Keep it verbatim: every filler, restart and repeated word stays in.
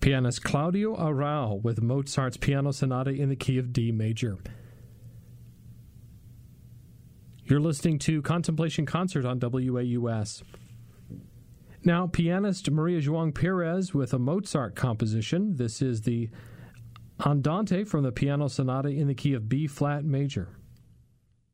Pianist Claudio Arrau with Mozart's Piano Sonata in the key of D major. You're listening to Contemplation Concert on W A U S. Now, pianist Maria João Pires with a Mozart composition. This is the Andante from the Piano Sonata in the key of B flat major.